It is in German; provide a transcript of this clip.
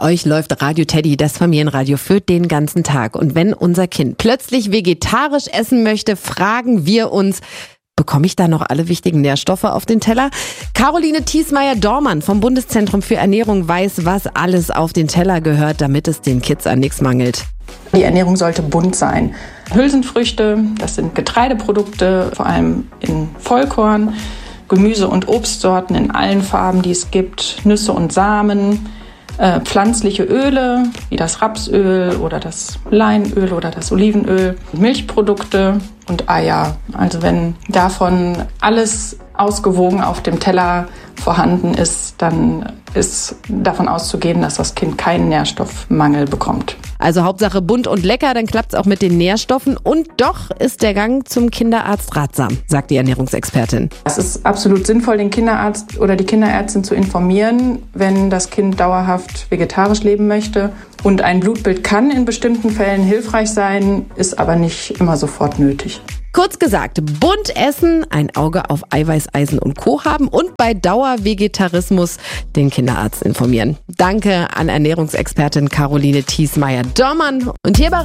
euch läuft Radio Teddy, das Familienradio, für den ganzen Tag. Und wenn unser Kind plötzlich vegetarisch essen möchte, fragen wir uns, bekomme ich da noch alle wichtigen Nährstoffe auf den Teller? Caroline Thiesmeier-Dormann vom Bundeszentrum für Ernährung weiß, was alles auf den Teller gehört, damit es den Kids an nichts mangelt. Die Ernährung sollte bunt sein. Hülsenfrüchte, das sind Getreideprodukte, vor allem in Vollkorn, Gemüse- und Obstsorten in allen Farben, die es gibt, Nüsse und Samen, pflanzliche Öle wie das Rapsöl oder das Leinöl oder das Olivenöl, Milchprodukte und Eier. Also wenn davon alles ausgewogen auf dem Teller vorhanden ist, dann ist davon auszugehen, dass das Kind keinen Nährstoffmangel bekommt. Also Hauptsache bunt und lecker, dann klappt's auch mit den Nährstoffen. Und doch ist der Gang zum Kinderarzt ratsam, sagt die Ernährungsexpertin. Es ist absolut sinnvoll, den Kinderarzt oder die Kinderärztin zu informieren, wenn das Kind dauerhaft vegetarisch leben möchte. Und ein Blutbild kann in bestimmten Fällen hilfreich sein, ist aber nicht immer sofort nötig. Kurz gesagt, bunt essen, ein Auge auf Eiweiß, Eisen und Co. haben und bei Dauervegetarismus den Kinderarzt informieren. Danke an Ernährungsexpertin Caroline Thiesmeier-Dormann. Und hierbei